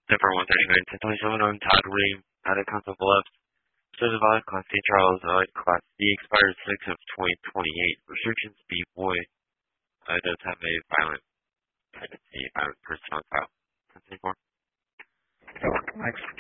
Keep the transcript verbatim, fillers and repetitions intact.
Zephyr one thirty-nine, ten twenty-seven on Todd Ream, out of Council Bluffs. Certified Class C Charles Lloyd, Class D, expired six of twenty twenty-eight. Restrictions B void. Uh, it does have a violent tendency, violent person on file. ten twenty-four. Next.